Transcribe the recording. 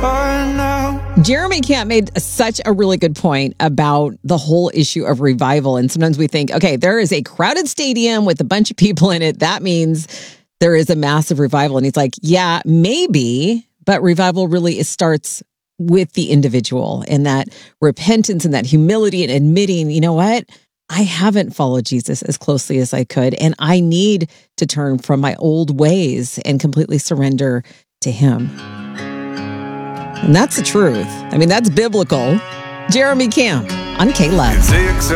car now. Jeremy Camp made such a really good point about the whole issue of revival. And sometimes we think, okay, there is a crowded stadium with a bunch of people in it. That means there is a massive revival. And he's like, yeah, maybe, but revival really starts with the individual and that repentance and that humility and admitting, you know what? I haven't followed Jesus as closely as I could, and I need to turn from my old ways and completely surrender to him. And that's the truth. I mean, that's biblical. Jeremy Camp on K-Love.